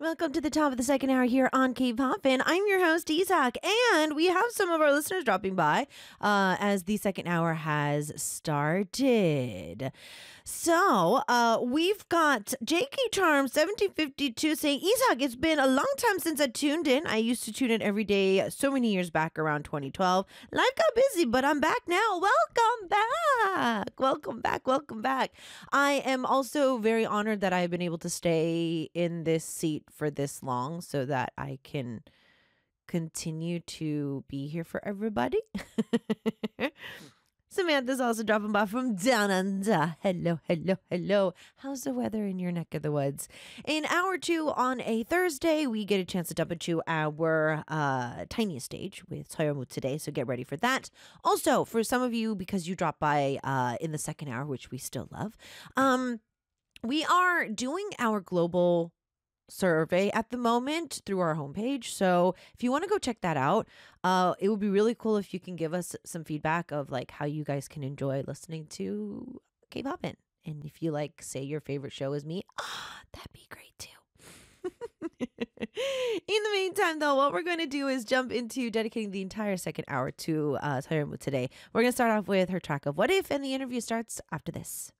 welcome to the top of the second hour here on K-Poppin'. I'm your host, Isak, and we have some of our listeners dropping by as the second hour has started. So we've got JK Charm 1752 saying, Isak, it's been a long time since I tuned in. I used to tune in every day so many years back around 2012. Life got busy, but I'm back now. Welcome back. Welcome back. Welcome back. I am also very honored that I've been able to stay in this seat for this long so that I can continue to be here for everybody. Samantha's also dropping by from down under. Hello, hello, hello. How's the weather in your neck of the woods? In hour two on a Thursday, we get a chance to dump into our tiniest stage with Soyeonwoo today, so get ready for that. Also, for some of you, because you dropped by in the second hour, which we still love, we are doing our global survey at the moment through our homepage. So if you want to go check that out, it would be really cool if you can give us some feedback of like how you guys can enjoy listening to K-Poppin'. And if you like, say your favorite show is me, that'd be great too. In the meantime, though, what we're going to do is jump into dedicating the entire second hour to Soyeonwoo today. We're going to start off with her track of What If, and the interview starts after this.